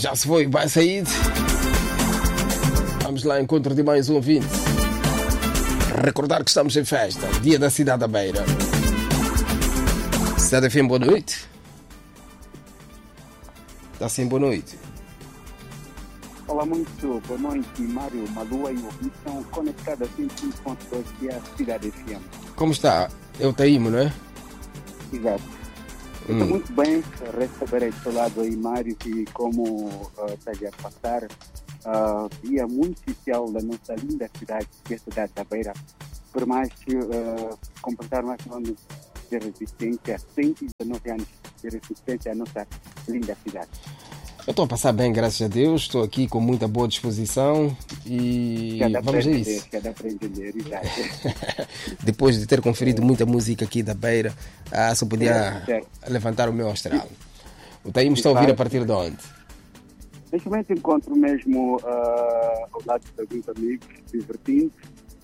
Já se foi, vai sair. Vamos lá, encontro de mais um ouvinte. Recordar que estamos em festa, dia da cidade da Beira. Cidade FM, boa noite. Está sim, boa noite. Olá, muito boa noite, Mário, Malua e o estão conectados a 105.2 que é a Cidade FM. Como está? É o Taímo, não é? Exato. Estou muito bem, receber esse lado aí, Mário, e como está a passar dia muito especial da nossa linda cidade, que é a cidade da Beira, por mais que completar mais anos de resistência, 119 anos de resistência à nossa linda cidade. Eu estou a passar bem, graças a Deus. Estou aqui com muita boa disposição e vamos a isso. Depois de ter conferido muita música aqui da Beira, só podia levantar o meu astral. O Taímo está a ouvir a partir de onde? Neste momento encontro mesmo ao lado de alguns amigos, divertindo,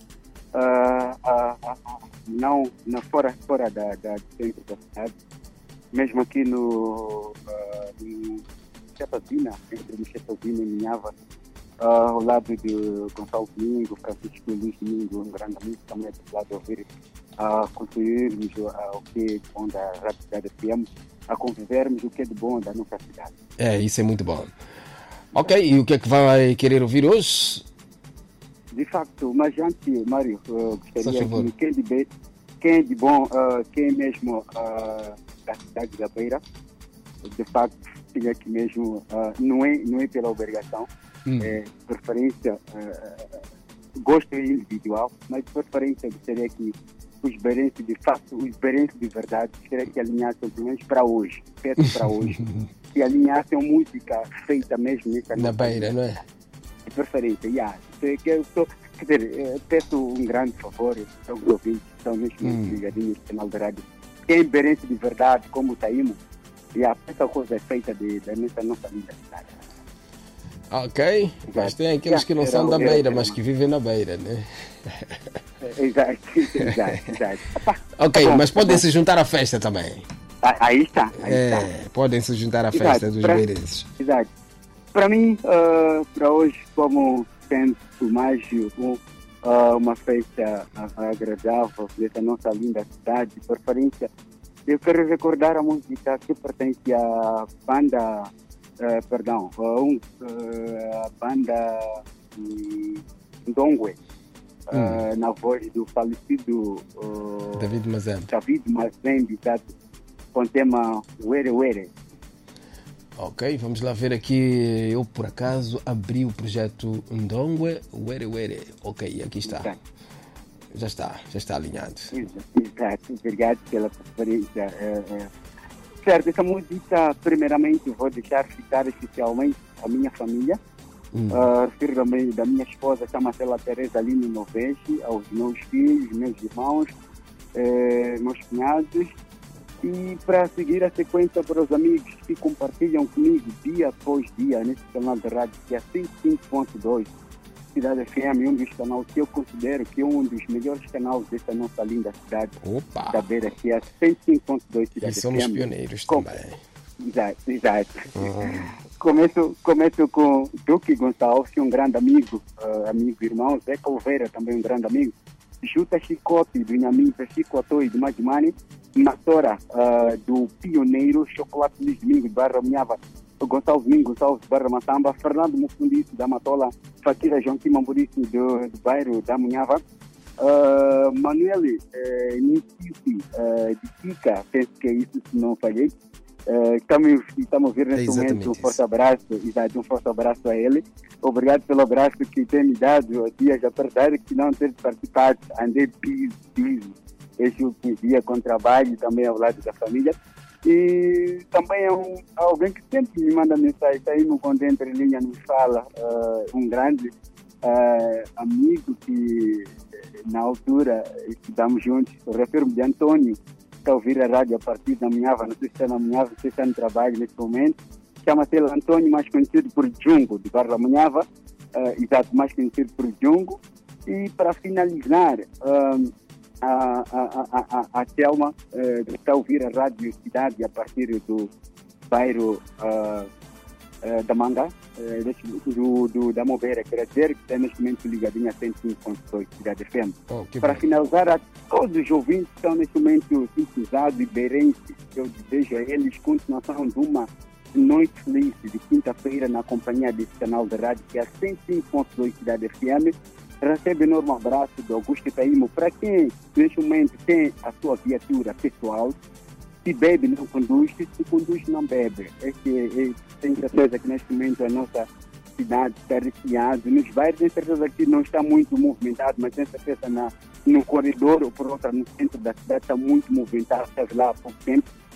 não fora da centro da cidade, mesmo aqui no Chetazina, entre Chetazina e Minhava, ao lado de Gonçalo Domingo, Francisco Luís Domingo, um grande amigo também do lado de ouvir, a construirmos o que é de bom da Rádio Cidade FM, a convivermos o que é de bom da nossa cidade. Isso é muito bom. Ok, e o que é que vai querer ouvir hoje? De facto, mas antes, Mário, gostaria que quem é de bom, quem é mesmo da cidade da Beira, de facto, tinha que mesmo, não é pela obrigação, é preferência, gosto individual, mas preferência seria que os beirenses de facto, os beirenses de verdade, seria que alinhassem pelo menos para hoje, perto para hoje, que alinhassem música feita mesmo na Beira, não é? De preferência, peço um grande favor aos ouvintes que estão neste momento ligadinhos no canal da rádio. Quem é beirense de verdade, como o Taímo, essa coisa é feita da nossa linda cidade. Ok, mas tem aqueles que não são da Beira, mas que vivem na Beira, né? Exato. Ok, mas podem se juntar à festa também. Aí está. Podem se juntar à festa dos beirenses. Exato. Para mim, para hoje, como sendo mais uma festa agradável dessa nossa linda cidade, de preferência, eu quero recordar a música que pertence à banda, a banda Ndongwe, na voz do falecido David Mazembe, com o tema Were Were. Ok, vamos lá ver aqui. Eu, por acaso, abri o projeto Ndongwe, Were Were. Ok, aqui está. Exato. Já está alinhado. Exato, obrigado pela preferência. Certo, essa música, primeiramente, vou deixar ficar especialmente a minha família. Refiro também da minha esposa, chama-se ela Teresa Lino Noveste, aos meus filhos, meus irmãos, meus cunhados. E para seguir a sequência para os amigos que compartilham comigo dia após dia nesse canal de rádio, que é 105.2. Cidade FM, um dos canais que eu considero que é um dos melhores canais dessa nossa linda cidade da Beira, que é 105.2 Cidade FM. E somos pioneiros também. Exato. Começo com Duque Gonçalves, um grande amigo irmão, Zé Calveira, também um grande amigo, Juta Chicote, do Inhaminta, Chico Atoi, do Magimani, Natora, do Pioneiro, Chocolate Luís Domingos, Barra Minhava, Gonçalves Domingos, Gonçalves Barra Massamba, Fernando Mufundice, da Matola, Fakira João Timamburice, do bairro da Munhava, Manuel Nicici, de Kika, penso que é isso, se não falhei. Estamos a ver nesse momento um forte abraço a ele. Obrigado pelo abraço que tem me dado dias, apesar de não ter participado, andei busy este último dia com trabalho também ao lado da família. E também é alguém que sempre me manda mensagem, aí no quando entra em linha nos fala, um grande amigo que na altura estudamos juntos, eu refiro-me de Antônio, que está a ouvir a rádio a partir da Minhava, não sei se está na Minhava, se está no trabalho nesse momento, chama-se ele Antônio, mais conhecido por Jungo, de Barra Minhava, exato, mais conhecido por Jungo. E para finalizar, a Thelma, que está a ouvir a Rádio Cidade a partir do bairro da Manga, da Moveira, quer dizer, que está neste momento ligadinha a 105.2 Cidade FM. Para finalizar, a todos os ouvintes que estão neste momento sintonizados e beirenses, eu desejo a eles continuação de uma noite feliz de quinta-feira na companhia desse canal de rádio que é a 105.2 Cidade FM. Recebe um enorme abraço do Augusto Taimo. Para quem neste momento tem a sua viatura pessoal, se bebe não conduz, se conduz não bebe. Tenho certeza que neste momento a nossa cidade está recheada. Nos bairros tenho certeza que não está muito movimentado, mas tenho certeza no corredor ou por outra no centro da cidade está muito movimentado. Esteve lá há pouco tempo.